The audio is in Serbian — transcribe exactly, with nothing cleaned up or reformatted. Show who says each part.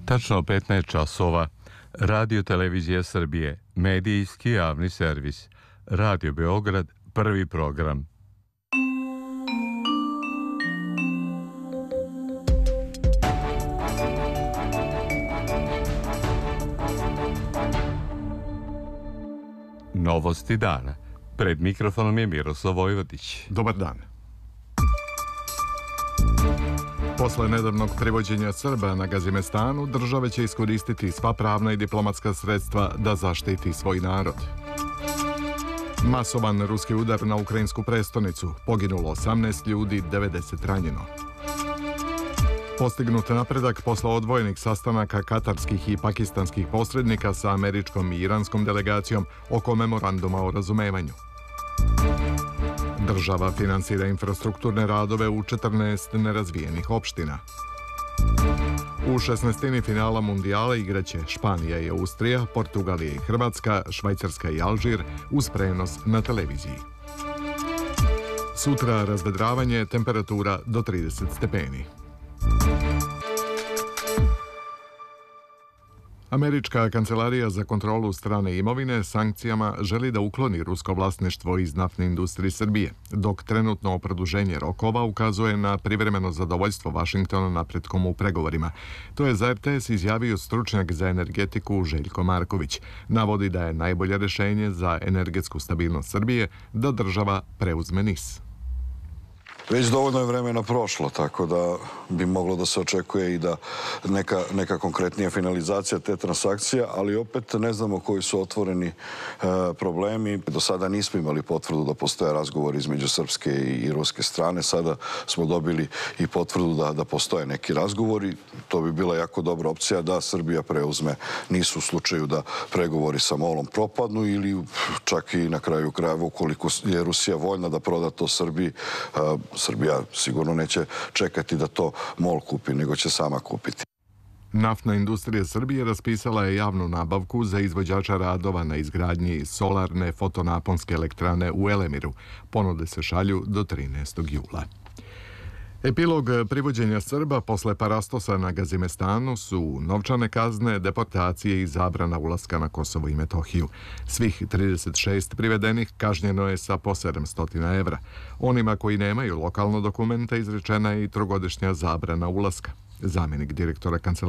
Speaker 1: Tačno petnaest časova. Radio Televizija Srbije, medijski javni servis. Radio Beograd, prvi program. Novosti dana. Pred mikrofonom je Miroslav Vojvodić.
Speaker 2: Dobar dan. Posle nedavnog privođenja Srba na Gazimestanu, država će iskoristiti sva pravna i diplomatska sredstva da zaštiti svoj narod. Masovan ruski udar na ukrajinsku prestonicu. Poginulo osamnaest ljudi, devedeset ranjeno. Postignut napredak posle odvojenih sastanaka katarskih i pakistanskih posrednika sa američkom i iranskom delegacijom oko memoranduma o razumevanju. Država finansira infrastrukturne radove u četrnaest nerazvijenih opština. U šesnaestini finala mundijala igraće Španija i Austrija, Portugalija i Hrvatska, Švajcarska i Alžir uz prenos na televiziji. Sutra razvedravanje, temperatura do trideset stepeni. Američka kancelarija za kontrolu strane imovine sankcijama želi da ukloni rusko vlasništvo iz naftne industrije Srbije, dok trenutno produženje rokova ukazuje na privremeno zadovoljstvo Vašingtona napretkom u pregovorima. To je za er te es izjavio stručnjak za energetiku Željko Marković. Navodi da je najbolje rešenje za energetsku stabilnost Srbije da država preuzme N I S.
Speaker 3: Već dovoljno je vremena prošlo, tako da bi moglo da se očekuje i da neka, neka konkretnija finalizacija te transakcije, ali opet ne znamo koji su otvoreni e, problemi. Do sada nismo imali potvrdu da postoje razgovor između srpske i ruske strane. Sada smo dobili i potvrdu da, da postoje neki razgovori. To bi bila jako dobra opcija da Srbija preuzme N I S u slučaju da pregovori sa MOL-om propadnu ili čak i na kraju krajeva ukoliko je Rusija voljna da proda to Srbiji. E, Srbija sigurno neće čekati da to MOL kupi, nego će sama kupiti.
Speaker 2: Naftna industrija Srbije raspisala je javnu nabavku za izvođača radova na izgradnji solarne fotonaponske elektrane u Elemiru. Ponude se šalju do trinaestog jula. Epilog privođenja Srba posle parastosa na Gazimestanu su novčane kazne, deportacije i zabrana ulaska na Kosovo i Metohiju. Svih trideset šest privedenih kažnjeno je sa po sedamsto evra. Onima koji nemaju lokalno dokumenta izrečena je i trogodišnja zabrana ulaska. Zamjenik direktora kancelarije